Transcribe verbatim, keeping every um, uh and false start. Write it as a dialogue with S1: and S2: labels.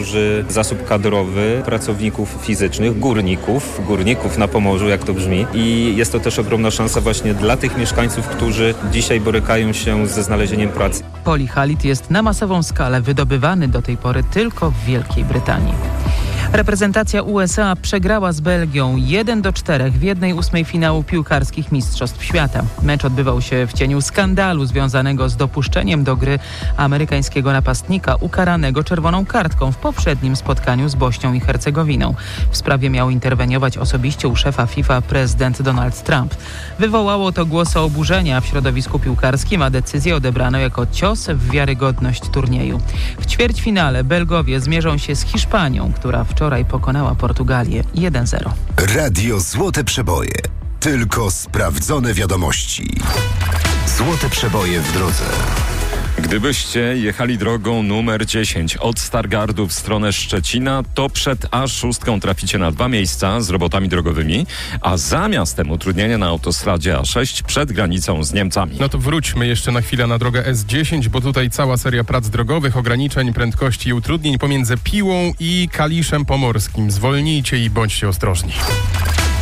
S1: duży zasób kadrowy pracowników fizycznych, górników, górników na Pomorzu, jak to brzmi. I jest to też ogromna szansa właśnie dla tych mieszkańców, którzy dzisiaj borykają się ze znalezieniem pracy.
S2: Polihalit jest na masową skalę wydobywany do tej pory tylko w Wielkiej Brytanii. Reprezentacja U S A przegrała z Belgią jeden do czterech w jednej ósmej finału piłkarskich Mistrzostw Świata. Mecz odbywał się w cieniu skandalu związanego z dopuszczeniem do gry amerykańskiego napastnika ukaranego czerwoną kartką w poprzednim spotkaniu z Bośnią i Hercegowiną. W sprawie miał interweniować osobiście u szefa FIFA prezydent Donald Trump. Wywołało to głosy oburzenia w środowisku piłkarskim, a decyzję odebrano jako cios w wiarygodność turnieju. W ćwierćfinale Belgowie zmierzą się z Hiszpanią, która wczoraj pokonała Portugalię jeden zero.
S3: Radio Złote Przeboje. Tylko sprawdzone wiadomości. Złote Przeboje w drodze.
S4: Gdybyście jechali drogą numer dziesięć od Stargardu w stronę Szczecina, to przed A sześć traficie na dwa miejsca z robotami drogowymi, a za miastem utrudnienia na autostradzie A sześć przed granicą z Niemcami.
S5: No to wróćmy jeszcze na chwilę na drogę S dziesięć, bo tutaj cała seria prac drogowych, ograniczeń prędkości i utrudnień pomiędzy Piłą i Kaliszem Pomorskim. Zwolnijcie i bądźcie ostrożni.